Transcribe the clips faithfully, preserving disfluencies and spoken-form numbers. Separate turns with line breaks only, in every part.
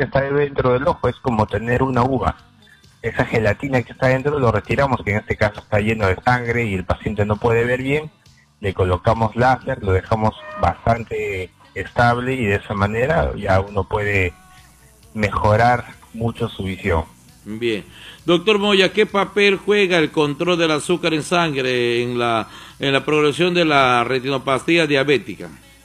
que está dentro del ojo es como tener una uva. Esa gelatina que está dentro lo retiramos, que en este caso está lleno de sangre y el paciente no puede ver bien, le colocamos láser, lo dejamos bastante estable y de esa manera ya uno puede mejorar mucho su visión.
Bien. Doctor Moya, ¿qué papel juega el control del azúcar en sangre en la, en la progresión de la retinopatía diabética?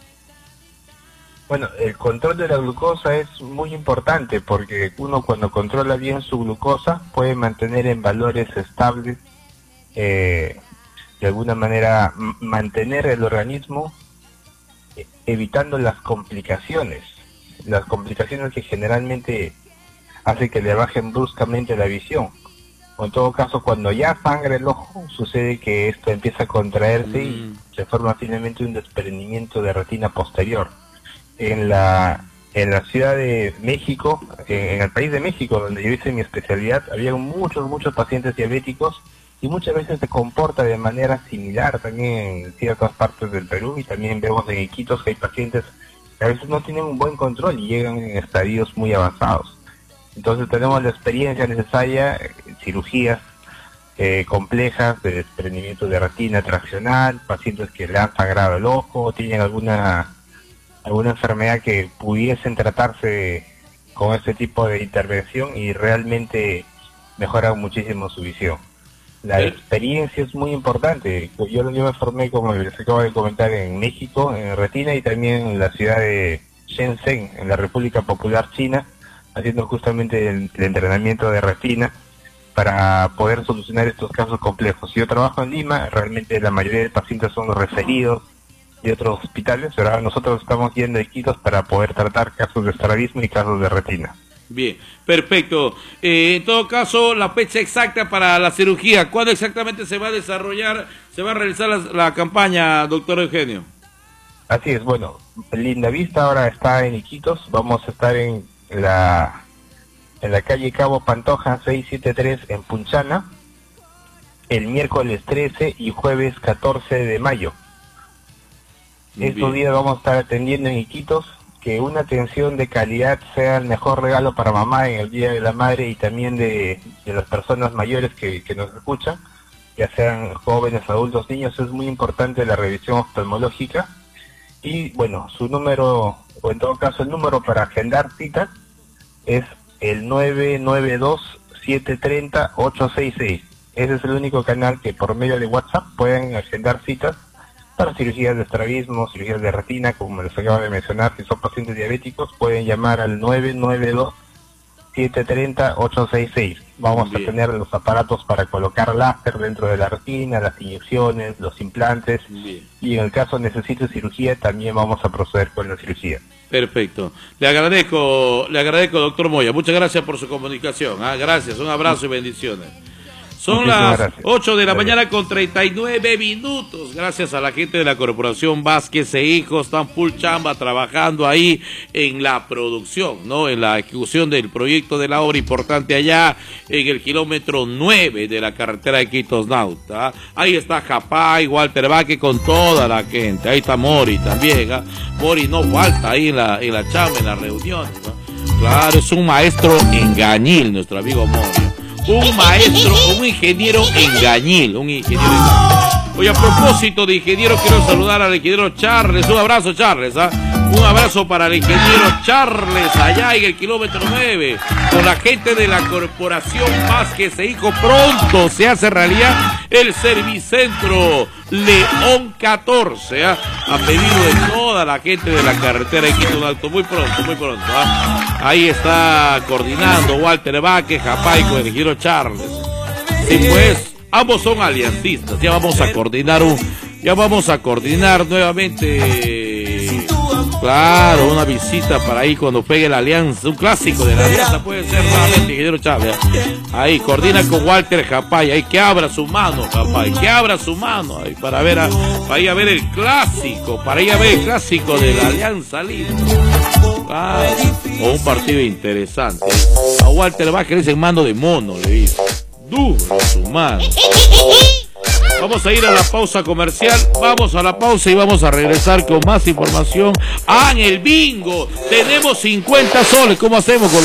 Bueno, el control de la glucosa es muy importante porque uno cuando controla bien su glucosa puede mantener en valores estables, eh, de alguna manera mantener el organismo eh, evitando las complicaciones, las complicaciones que generalmente hace que le bajen bruscamente la visión. O en todo caso, cuando ya sangra el ojo, sucede que esto empieza a contraerse mm. y se forma finalmente un desprendimiento de retina posterior. En la en la Ciudad de México, en el país de México, donde yo hice mi especialidad, había muchos, muchos pacientes diabéticos y muchas veces se comporta de manera similar también en ciertas partes del Perú, y también vemos en Iquitos que hay pacientes que a veces no tienen un buen control y llegan en estadios muy avanzados. Entonces tenemos la experiencia necesaria, cirugías eh, complejas de desprendimiento de retina traccional, pacientes que le han sangrado el ojo, tienen alguna alguna enfermedad que pudiesen tratarse con este tipo de intervención y realmente mejoran muchísimo su visión. La experiencia es muy importante. Yo, yo me formé, como les acabo de comentar, en México, en retina, y también en la ciudad de Shenzhen, en la República Popular China, haciendo justamente el, el entrenamiento de retina para poder solucionar estos casos complejos. Yo trabajo en Lima, realmente la mayoría de pacientes son referidos de otros hospitales, pero ahora nosotros estamos yendo a Iquitos para poder tratar casos de estrabismo y casos de retina.
Bien, perfecto. Eh, en todo caso, la fecha exacta para la cirugía, ¿cuándo exactamente se va a desarrollar, se va a realizar la, la campaña, doctor Eugenio?
Así es, bueno, Lindavista ahora está en Iquitos, vamos a estar en la en la calle Cabo Pantoja seiscientos setenta y tres en Punchana, el miércoles trece y jueves catorce de mayo. Estos Bien. días vamos a estar atendiendo en Iquitos. Que una atención de calidad sea el mejor regalo para mamá en el Día de la Madre y también de, de las personas mayores que, que nos escuchan, ya sean jóvenes, adultos, niños. Es muy importante la revisión oftalmológica. Y bueno, su número, o en todo caso el número para agendar citas, es el nueve nueve dos, siete tres cero, ocho seis seis. Ese es el único canal que por medio de WhatsApp pueden agendar citas para cirugías de estrabismo, cirugías de retina, como les acabo de mencionar. Si son pacientes diabéticos, pueden llamar al nueve nueve dos, siete tres cero, ocho seis seis. Vamos Bien. a tener los aparatos para colocar láser dentro de la retina, las inyecciones, los implantes. Bien. Y en el caso necesite cirugía, también vamos a proceder con la cirugía.
Perfecto. Le agradezco, le agradezco, doctor Moya. Muchas gracias por su comunicación. ¿Ah? Gracias, un abrazo y bendiciones. Son las ocho de la mañana con treinta y nueve minutos. Gracias a la gente de la Corporación Vázquez e Hijos, están full chamba trabajando ahí en la producción, ¿no? En la ejecución del proyecto de la obra importante allá en el kilómetro nueve de la carretera de Iquitos Nauta. Ahí está Japay, Walter Vázquez con toda la gente. Ahí está Mori también, ¿eh? Mori no falta ahí en la, en la chamba, en las reuniones, ¿no? Claro, es un maestro engañil, nuestro amigo Mori. Un maestro, un ingeniero engañil, un ingeniero engañil. Oye, a propósito de ingeniero, quiero saludar al ingeniero Charles. Un abrazo, Charles, ¿ah? Un abrazo para el ingeniero Charles, allá en el kilómetro nueve, con la gente de la Corporación Vázquez e Hijo. Pronto se hace realidad el Servicentro León catorce, ¿ah? A pedido de toda la gente de la carretera de Iquitos Nauta. Muy pronto, muy pronto, ¿ah? Ahí está coordinando Walter Vázquez, Japay, con el ingeniero Charles. Sí, pues, ambos son aliancistas. Ya vamos a coordinar un, ya vamos a coordinar nuevamente, claro, una visita para ahí cuando pegue la alianza, un clásico de la alianza puede ser nuevamente, ingeniero Chávez. Ahí coordina con Walter Japay, ahí que abra su mano, Japay, que abra su mano ahí para ver a, para ir a ver el clásico, para ir a ver el clásico de la Alianza Lima. Ah, o un partido interesante. A Walter Vázquez le dicen mano de mono, le dice. Duro su mano. Vamos a ir a la pausa comercial. Vamos a la pausa y vamos a regresar con más información. Ah, en el bingo tenemos cincuenta soles. ¿Cómo hacemos con